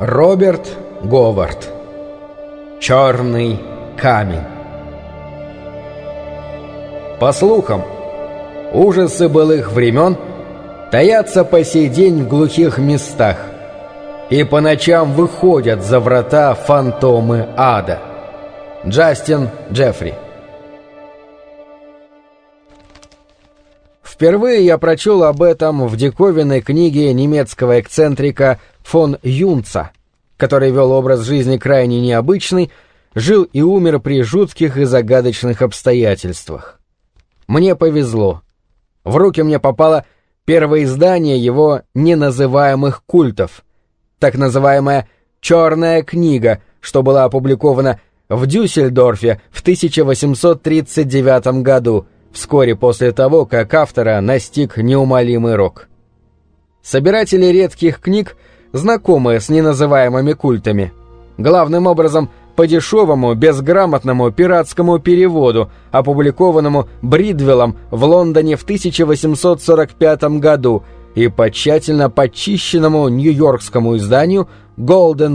Роберт Говард. «Черный камень». По слухам, ужасы былых времен таятся по сей день в глухих местах, и по ночам выходят за врата фантомы ада. Джастин Джеффри. Впервые я прочел об этом в диковинной книге немецкого эксцентрика фон Юнца, который вел образ жизни крайне необычный, жил и умер при жутких и загадочных обстоятельствах. Мне повезло. В руки мне попало первое издание его неназываемых культов, так называемая «Черная книга», что была опубликована в Дюссельдорфе в 1839 году, вскоре после того, как автора настиг неумолимый рок. Собиратели редких книг знакомы с неназываемыми культами, главным образом по дешевому, безграмотному пиратскому переводу, опубликованному Бридвеллом в Лондоне в 1845 году и по тщательно почищенному нью-йоркскому изданию Golden